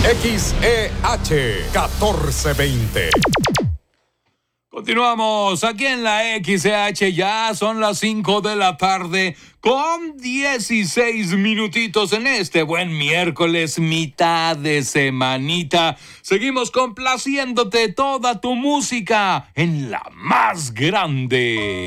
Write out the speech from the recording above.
XEH 1420. Continuamos aquí en la XEH, ya son las 5 de la tarde con 16 minutitos en este buen miércoles, mitad de semanita. Seguimos complaciéndote toda tu música en la más grande.